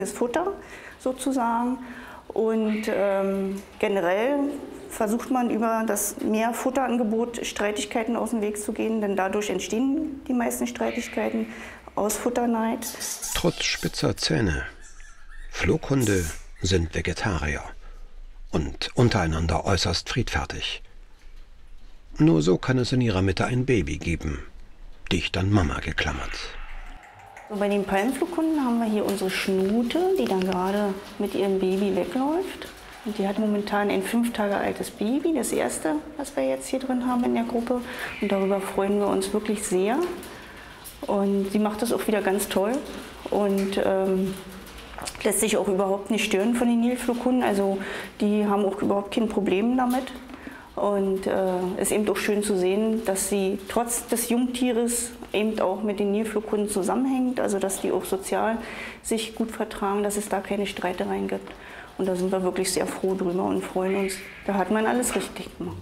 das Futter sozusagen. Und generell versucht man über das Mehrfutterangebot Streitigkeiten aus dem Weg zu gehen, denn dadurch entstehen die meisten Streitigkeiten aus Futterneid. Trotz spitzer Zähne. Flughunde sind Vegetarier und untereinander äußerst friedfertig. Nur so kann es in ihrer Mitte ein Baby geben, dicht an Mama geklammert. Bei den Palmflughunden haben wir hier unsere Schnute, die dann gerade mit ihrem Baby wegläuft. Und die hat momentan ein 5 Tage altes Baby, das erste, was wir jetzt hier drin haben in der Gruppe. Und darüber freuen wir uns wirklich sehr. Und sie macht das auch wieder ganz toll und lässt sich auch überhaupt nicht stören von den Nilflughunden. Also die haben auch überhaupt kein Problem damit. Und es ist eben auch schön zu sehen, dass sie trotz des Jungtieres eben auch mit den Nilflughunden zusammenhängt, also dass die auch sozial sich gut vertragen, dass es da keine Streitereien gibt. Und da sind wir wirklich sehr froh drüber und freuen uns. Da hat man alles richtig gemacht.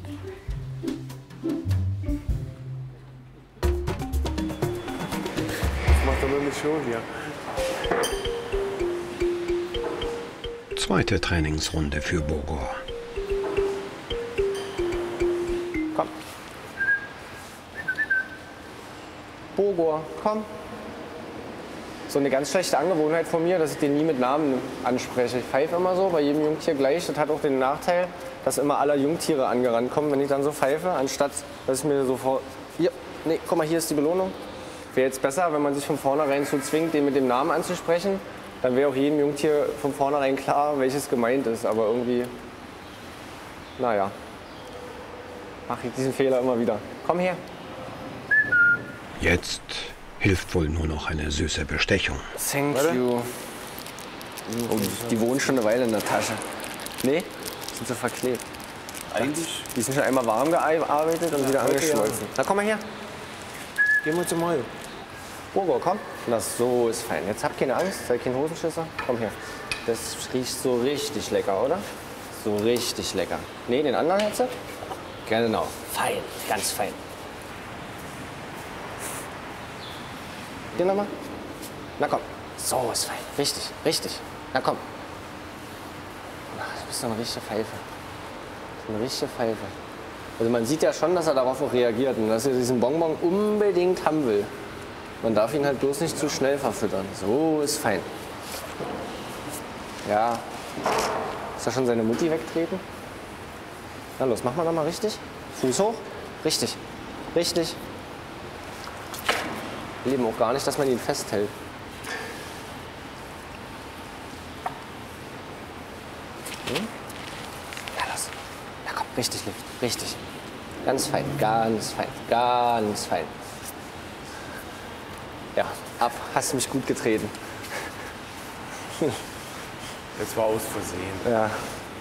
Was macht er mit schon hier? Zweite Trainingsrunde für Bogor. Komm. Bogor, komm. So eine ganz schlechte Angewohnheit von mir, dass ich den nie mit Namen anspreche. Ich pfeife immer so, bei jedem Jungtier gleich. Das hat auch den Nachteil, dass immer alle Jungtiere angerannt kommen, wenn ich dann so pfeife, anstatt dass ich mir so vor... Hier, nee, guck mal, hier ist die Belohnung. Wäre jetzt besser, wenn man sich von vornherein so zwingt, den mit dem Namen anzusprechen. Dann wäre auch jedem Jungtier von vornherein klar, welches gemeint ist. Aber irgendwie, naja, mache ich diesen Fehler immer wieder. Komm her. Jetzt hilft wohl nur noch eine süße Bestechung. Thank you. Oh, die wohnen schon eine Weile in der Tasche. Nee, sind so verklebt. Eigentlich? Die sind schon einmal warm gearbeitet und wieder angeschmolzen. Na, komm mal her. Gehen wir zum Heu. Bogor, komm. Na, so ist fein. Jetzt habt keine Angst, seid kein Hosenschisser. Komm her. Das riecht so richtig lecker, oder? So richtig lecker. Nee, den anderen jetzt? Genau. Fein, ganz fein. Den nochmal. Na komm. So ist fein. Richtig, richtig. Na komm. Na, du bist doch eine richtige Pfeife. Eine richtige Pfeife. Also man sieht ja schon, dass er darauf auch reagiert und dass er diesen Bonbon unbedingt haben will. Man darf ihn halt bloß nicht zu schnell verfüttern. So ist fein. Ja. Ist da schon seine Mutti wegtreten? Na los, mach mal noch mal richtig. Fuß hoch. Richtig. Richtig. Wir leben auch gar nicht, dass man ihn festhält. Hm? Ja, los. Ja, komm, richtig lieb. Richtig. Ganz fein, ganz fein, ganz fein. Ja, ab. Hast mich gut getreten. Jetzt war aus Versehen. Ja.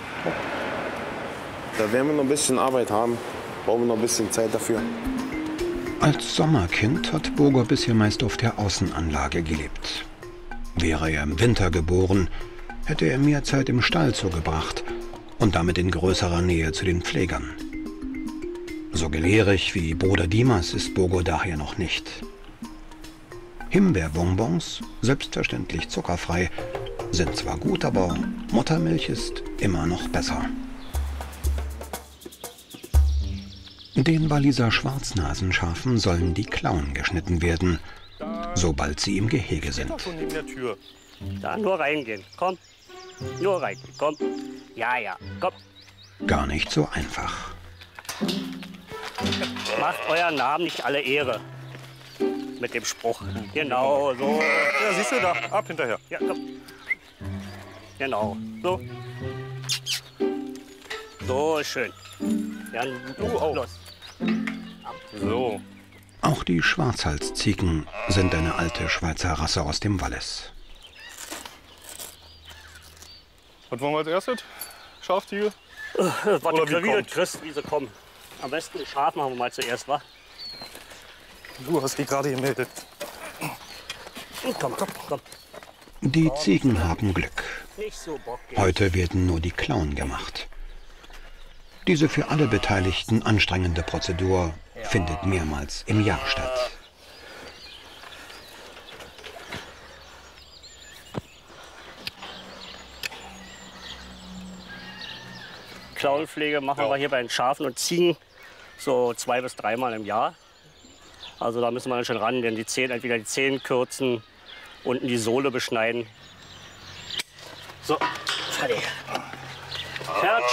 Da werden wir noch ein bisschen Arbeit haben. Brauchen wir noch ein bisschen Zeit dafür. Als Sommerkind hat Bogor bisher meist auf der Außenanlage gelebt. Wäre er im Winter geboren, hätte er mehr Zeit im Stall zugebracht und damit in größerer Nähe zu den Pflegern. So gelehrig wie Bruder Dimas ist Bogor daher noch nicht. Himbeerbonbons, selbstverständlich zuckerfrei, sind zwar gut, aber Muttermilch ist immer noch besser. Den Walliser Schwarznasenschafen sollen die Klauen geschnitten werden, sobald sie im Gehege sind. Doch schon neben der Tür. Da, nur reingehen. Komm. Nur reingehen. Komm. Ja, ja. Komm. Gar nicht so einfach. Macht euren Namen nicht alle Ehre. Mit dem Spruch. Genau, so. Ja, siehst du da, ab hinterher. Ja, komm. Genau. So. So, schön. Ja, Du auch. los. So. Auch die Schwarzhalsziegen sind eine alte Schweizer Rasse aus dem Wallis. Was wollen wir als erstes? Schaftiegel? Was Oder du wie wieder kommt? kriegst, wie sie kommen. Am besten Schaf machen wir mal zuerst, wa? Du hast dich gerade gemeldet. Komm, komm, komm. Die Ziegen haben Glück. Nicht so bockig. Heute werden nur die Klauen gemacht. Diese für alle Beteiligten anstrengende Prozedur findet mehrmals im Jahr statt. Klauenpflege machen wir hier bei den Schafen und Ziegen so 2- bis 3-mal im Jahr. Also da müssen wir dann schon ran, denn entweder die Zehen kürzen, unten die Sohle beschneiden. So, fertig. Fertig.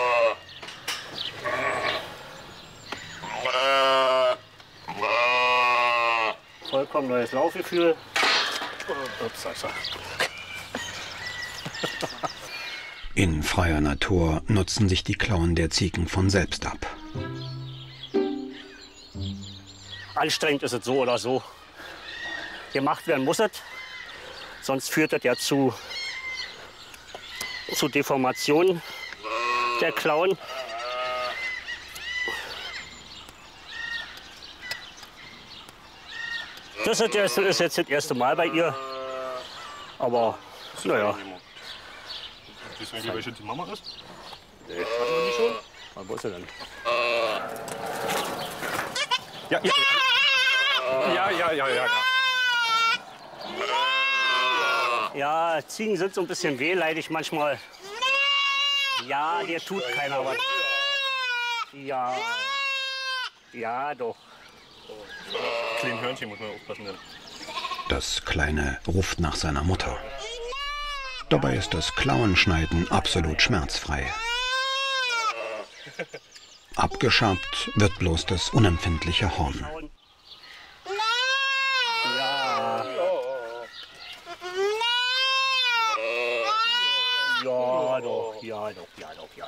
Vollkommen neues Laufgefühl. Ups, also. In freier Natur nutzen sich die Klauen der Ziegen von selbst ab. Anstrengend ist es so oder so. Gemacht werden muss es, sonst führt es ja zu Deformationen der Klauen. Das ist jetzt das erste Mal bei ihr, aber naja. Siehst du eigentlich, welche die Mama ist? Nee. Hatten wir die schon? Aber wo ist sie denn? Ja, ja, ja. Ja. Ja, Ziegen sind so ein bisschen wehleidig manchmal. Ja, dir tut keiner was. Ja. Ja, doch. Kleinen Hörnchen muss man aufpassen. Denn. Das Kleine ruft nach seiner Mutter. Dabei ist das Klauenschneiden absolut schmerzfrei. Abgeschabt wird bloß das unempfindliche Horn. Ja. Ja, doch, ja, doch, ja, doch, ja,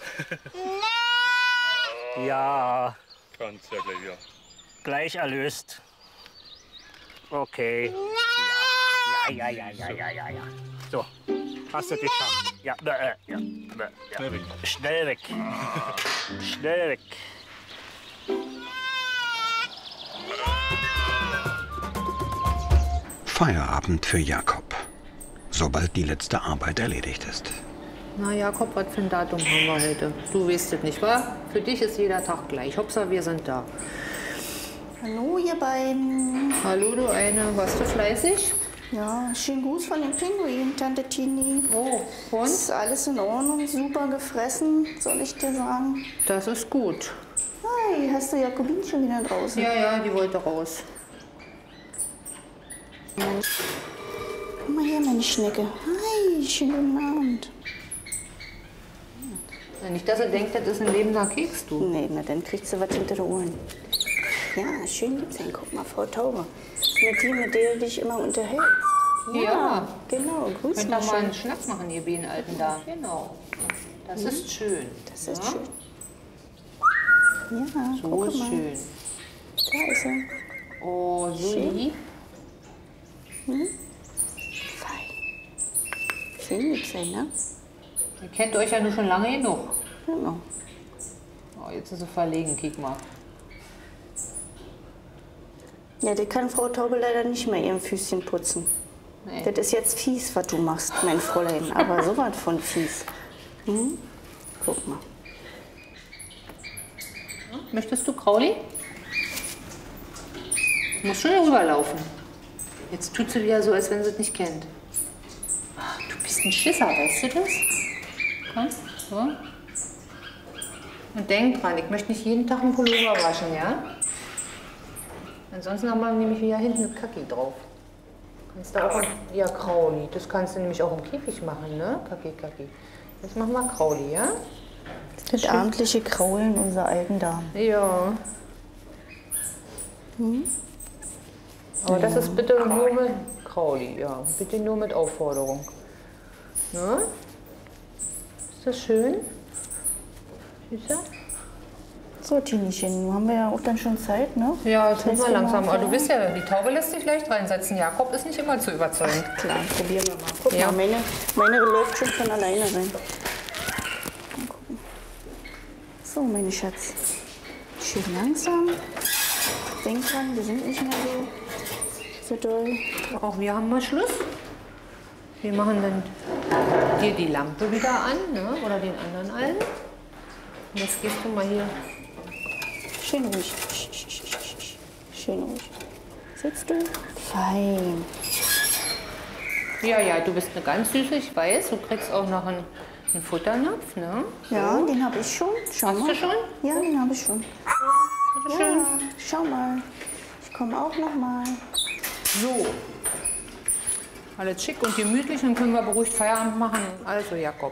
doch. Ja. Kannst ja gleich wieder. Gleich erlöst. Okay. Ja. So, hast du geschafft. Ja, ja. Schnell weg. Schnell weg. Schnell weg. Feierabend für Jakob, sobald die letzte Arbeit erledigt ist. Na Jakob, was für ein Datum haben wir heute? Du weißt es nicht, wahr? Für dich ist jeder Tag gleich. Hauptsache, wir sind da. Hallo, ihr beiden. Hallo, du eine. Warst du fleißig? Ja, schönen Gruß von den Pinguinen, Tante Tini. Oh, und? Ist alles in Ordnung? Super gefressen, soll ich dir sagen. Das ist gut. Hi, hast du Jakobin schon wieder draußen? Ja, die wollte raus. Komm mal her, meine Schnecke. Hi, schönen guten Abend. Ja, nicht, dass er denkt, das ist ein lebender Keks, du. Nee, na dann kriegst du was hinter den Ohren. Ja, schön lieb sein. Guck mal, Frau Taube. Mit die, mit der du dich immer unterhältst. Ja. Genau, grüß Könnt mal doch mal schön. einen Schnaps machen, ihr Bienenalten da. Genau. Das ist schön. Das ist ja? schön. Ja, So guck ist mal. schön. Da ist er. Oh, so Schön. lieb. Fein. Schön lieb sein, ne? Ihr kennt euch ja nur schon lange genug. Genau. Oh, jetzt ist sie verlegen, kick mal. Ja, die kann Frau Taube leider nicht mehr ihren Füßchen putzen. Nee. Das ist jetzt fies, was du machst, mein Fräulein. Aber sowas von fies. Hm? Guck mal. Möchtest du Krauli? Du musst schon hier rüberlaufen. Jetzt tut sie wieder so, als wenn sie es nicht kennt. Ach, du bist ein Schisser, weißt du das? Komm, so. Und denk dran, ich möchte nicht jeden Tag einen Pullover waschen, ja? Ansonsten haben wir nämlich wieder hinten eine Kacki drauf. Kannst du auch, ja, Krauli. Das kannst du nämlich auch im Käfig machen, ne? Kacki. Jetzt machen wir Krauli, ja? Das abendliche Kraulen unserer alten Damen. Ja. Aber das ist bitte nur mit Krauli, ja. Bitte nur mit Aufforderung. Ne? Ist das schön? Süßer? So, Tinichen, nun haben wir ja auch dann schon Zeit, ne? Ja, jetzt müssen wir langsam. Aber du bist wisst ja, die Taube lässt sich leicht reinsetzen. Jakob ist nicht immer zu überzeugen. Klar, probieren wir mal. Guck Ja. mal, meine läuft schon von alleine rein. Mal gucken. So, meine Schatz. Schön langsam. Denk dran, wir sind nicht mehr so doll. Auch wir haben mal Schluss. Wir machen dann dir die Lampe wieder an, ne? Oder den anderen allen. Und jetzt gehst du mal hier. Schön ruhig. Schön ruhig. Sitzt du? Fein. Ja, du bist eine ganz süße, ich weiß. Du kriegst auch noch einen Ein Futternapf, ne? Ja, den habe ich schon. Schau Hast mal. du schon? Ja, den habe ich schon. Bitte schön. Ja, schau mal. Ich komme auch noch mal. So. Alles schick und gemütlich, dann können wir beruhigt Feierabend machen. Also, Jakob.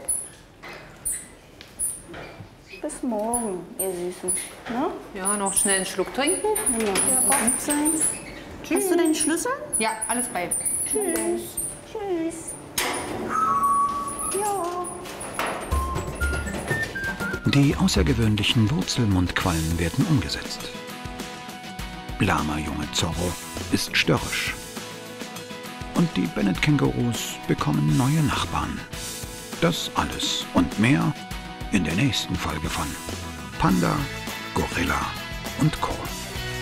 Bis morgen, ihr Süßen. Ne? Ja, noch schnell einen Schluck trinken. Ja, lieb sein. Hast du den Schlüssel? Ja, alles bei. Tschüss. Tschüss. Ja. Die außergewöhnlichen Wurzelmundquallen werden umgesetzt. Lama-Junge Zorro ist störrisch. Und die Bennett-Kängurus bekommen neue Nachbarn. Das alles und mehr in der nächsten Folge von Panda, Gorilla und Co.